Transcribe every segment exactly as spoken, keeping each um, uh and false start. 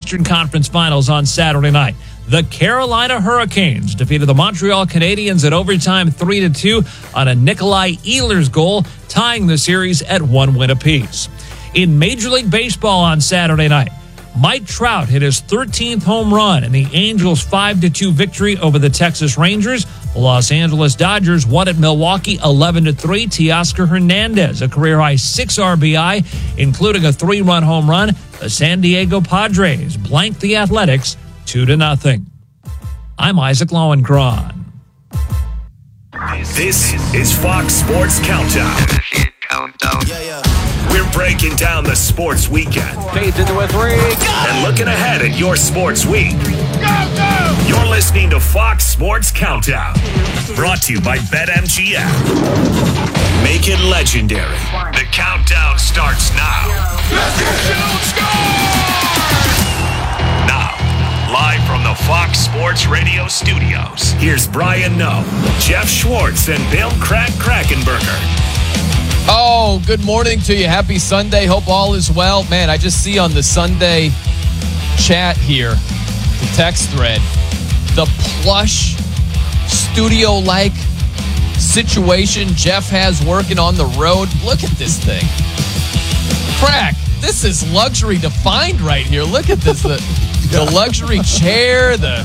Eastern Conference Finals on Saturday night. The Carolina Hurricanes defeated the Montreal Canadiens at overtime three to two on a Nikolai Ehlers goal, tying the series at one win apiece. In Major League Baseball on Saturday night, Mike Trout hit his thirteenth home run in the Angels' five to two victory over the Texas Rangers. The Los Angeles Dodgers won at Milwaukee eleven to three. Teoscar Hernandez, a career-high six R B I, including a three-run home run. The San Diego Padres blanked the Athletics two to nothing. I'm Isaac Lowenkron. This is Fox Sports Countdown. Countdown. Yeah, yeah. We're breaking down the sports weekend. Fades into a three. And looking ahead at your sports week. Go, go! You're listening to Fox Sports Countdown. Brought to you by BetMGM. Make it legendary. The countdown starts now. Now, live from the Fox Sports Radio studios, here's Brian Noe, Jeff Schwartz, and Bill Crack Krackenberger. Oh, good morning to you. Happy Sunday. Hope all is well. Man, I just see on the Sunday chat here, the text thread, the plush studio-like situation Jeff has working on the road. Look at this thing. Crack, this is luxury defined right here. Look at this. The, the luxury chair, the,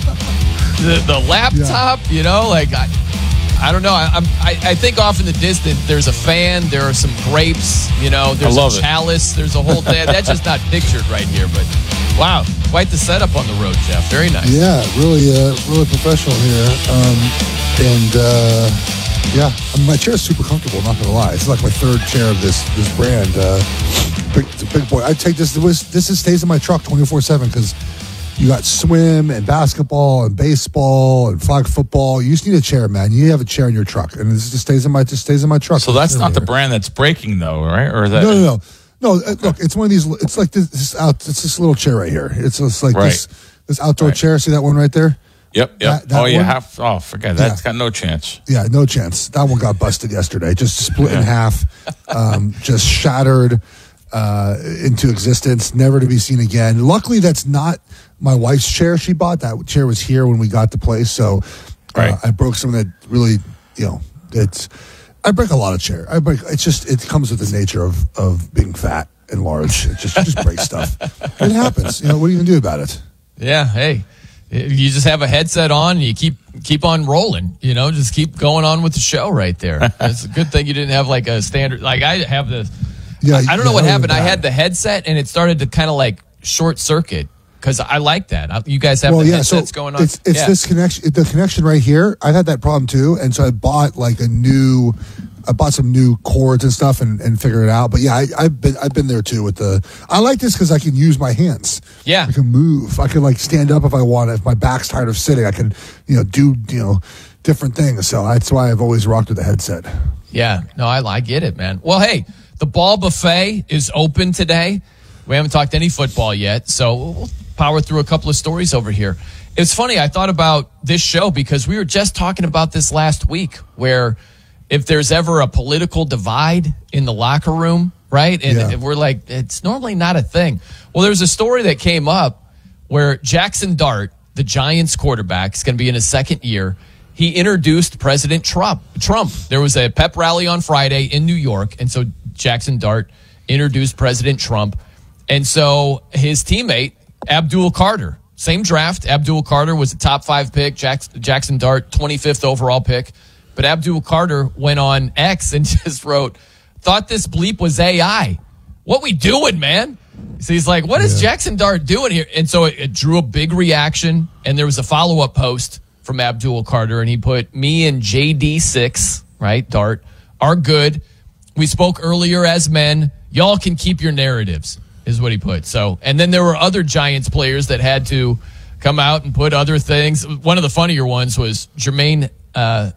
the, the laptop, yeah. You know, like... I, I don't know. I, I'm, I, I think off in the distance, there's a fan. There are some grapes. You know, there's a chalice. It. There's a whole thing. That's just not pictured right here. But wow, quite the setup on the road, Jeff. Very nice. Yeah, really, uh, really professional here. Um, and uh, yeah, I mean, my chair is super comfortable. Not gonna lie, it's like my third chair of this this brand. Uh, big, it's a big boy. I take this. This is stays in my truck twenty-four seven because. You got swim and basketball and baseball and flag football. You just need a chair, man. You have a chair in your truck, and this just stays in my just stays in my truck. So that's not the brand that's breaking, though, right? Or is that no, no, no, no. Look, it's one of these. It's like this. this out. It's this little chair right here. It's just like right. this. This outdoor right. chair. See that one right there? Yep. Yep. That, that oh, you one? have. Oh, forget that. That's got no chance. Yeah, no chance. That one got busted yesterday. Just split yeah. in half. Um, just shattered uh, into existence, never to be seen again. Luckily, that's not my wife's chair she bought. That chair was here when we got the place, so uh, right. I broke some of that. Really, you know, it's I break a lot of chair. I break. It's just it comes with the nature of of being fat and large. It just you just break stuff. It happens. You know, what are you gonna do about it? Yeah. Hey, you just have a headset on and you keep keep on rolling. You know, just keep going on with the show right there. It's a good thing you didn't have like a standard. Like I have the. Yeah. I, I don't yeah, know what happened. I bad. had the headset and it started to kind of like short circuit. Because I like that. You guys have well, the yeah, headsets so going on. It's, it's yeah. this connection, the connection right here. I've had that problem too, and so I bought like a new, I bought some new cords and stuff, and, and figured it out. But yeah, I, I've been I've been there too with the. I like this because I can use my hands. Yeah, I can move. I can like stand up if I want. If my back's tired of sitting, I can you know do you know different things. So that's why I've always rocked with the headset. Yeah, no, I I get it, man. Well, hey, the Ball Buffet is open today. We haven't talked any football yet, so we'll power through a couple of stories over here. It's funny, I thought about this show because we were just talking about this last week, where if there's ever a political divide in the locker room, right? And yeah. we're like, it's normally not a thing. Well, there's a story that came up where Jackson Dart, the Giants quarterback, is going to be in his second year. He introduced President Trump. Trump. There was a pep rally on Friday in New York, and so Jackson Dart introduced President Trump. And so his teammate, Abdul Carter, same draft. Abdul Carter was a top five pick. Jackson Dart, twenty-fifth overall pick. But Abdul Carter went on X and just wrote, thought this bleep was A I. What we doing, man? So he's like, what is yeah. Jackson Dart doing here? And so it, it drew a big reaction. And there was a follow-up post from Abdul Carter. And he put, me and J D six, right, Dart, are good. We spoke earlier as men. Y'all can keep your narratives. Is what he put. So, and then there were other Giants players that had to come out and put other things. One of the funnier ones was Jermaine. Uh,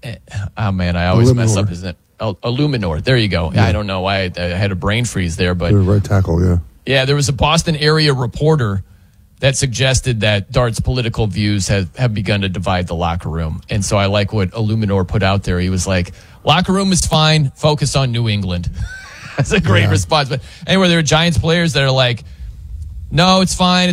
oh man, I always Illuminor. mess up his name. Oh, Illuminor. There you go. Yeah. I don't know why I, I had a brain freeze there, but right tackle. Yeah, yeah. There was a Boston area reporter that suggested that Dart's political views have, have begun to divide the locker room, and so I like what Illuminor put out there. He was like, "Locker room is fine. Focus on New England." That's a great yeah. response. But anyway, there are Giants players that are like, no, it's fine.